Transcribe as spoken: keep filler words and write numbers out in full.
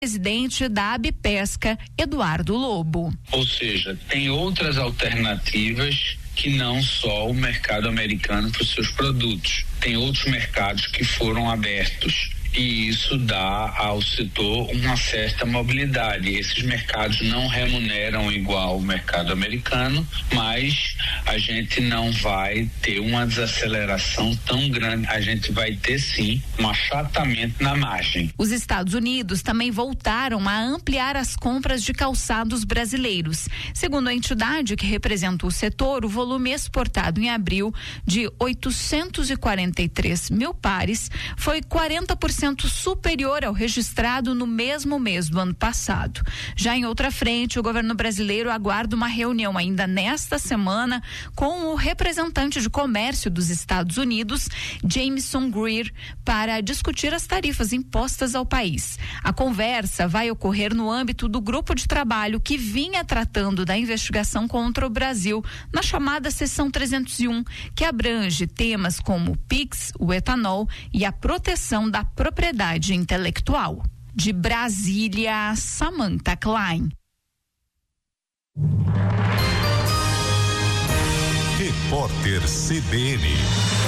presidente da Abipesca, Eduardo Lobo. Ou seja, tem outras alternativas que não só o mercado americano para os seus produtos. Tem outros mercados que foram abertos e isso dá ao setor uma certa mobilidade. Esses mercados não remuneram igual o mercado americano, mas a gente não vai ter uma desaceleração tão grande. A gente vai ter sim um achatamento na margem. Os Estados Unidos também voltaram a ampliar as compras de calçados brasileiros. Segundo a entidade que representa o setor, o volume exportado em abril de oitocentos e quarenta e três mil pares foi quarenta por cento superior ao registrado no mesmo mês do ano passado. Já em outra frente, o governo brasileiro aguarda uma reunião ainda nesta semana com o representante de comércio dos Estados Unidos, Jameson Greer, para discutir as tarifas impostas ao país. A conversa vai ocorrer no âmbito do grupo de trabalho que vinha tratando da investigação contra o Brasil na chamada Seção trezentos e um, que abrange temas como o PIX, o etanol e a proteção da propriedade intelectual. De Brasília, Samantha Klein. Repórter C B N.